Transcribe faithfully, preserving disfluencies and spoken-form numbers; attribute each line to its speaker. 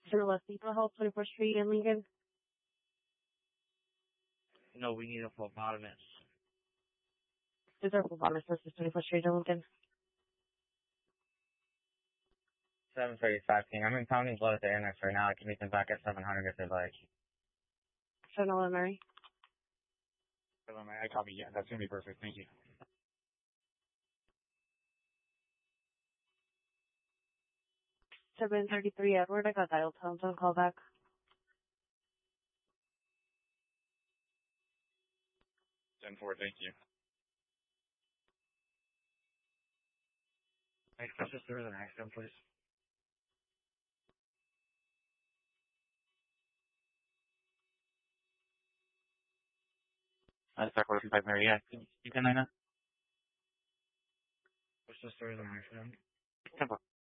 Speaker 1: Sir Leslie Health, twenty-fourth Street in Lincoln.
Speaker 2: No, we need a phlebotomist.
Speaker 1: Is there a phlebotomist versus twenty-fourth Street in Lincoln?
Speaker 2: seven thirty-five p m I'm impounding blood at the annex right now. I can meet them back at seven hundred if they'd like.
Speaker 1: seven eleven Mary.
Speaker 3: seven Mary, I copy. Yeah, that's going to be perfect. Thank you.
Speaker 1: seven thirty-three Edward, I got dial tone, don't call back.
Speaker 3: ten four, thank you.
Speaker 2: Hey, let's just do an accident, please.
Speaker 3: Uh, sorry, four five Mary, yeah. You can line up?
Speaker 2: Let's just do an accident.
Speaker 3: ten four.